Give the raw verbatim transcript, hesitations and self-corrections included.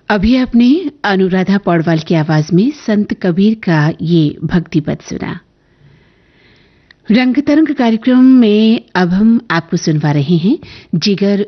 अभी आपने अनुराधा पौडवाल की आवाज में संत कबीर का ये भक्ति पद सुना। रंग तरंग कार्यक्रम में अब हम आपको सुनवा रहे हैं जिगर